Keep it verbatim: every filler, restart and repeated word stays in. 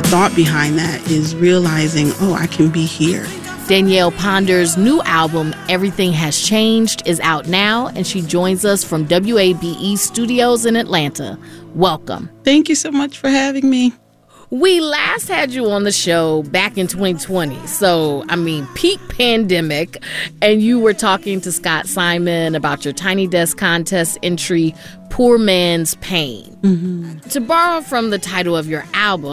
thought behind that is realizing, oh, I can be here. Danielle Ponder's new album, Everything Has Changed, is out now, and she joins us from W A B E Studios in Atlanta. Welcome. Thank you so much for having me. We last had you on the show back in twenty twenty, so, I mean, peak pandemic, and you were talking to Scott Simon about your Tiny Desk contest entry, Poor Man's Pain. Mm-hmm. To borrow from the title of your album,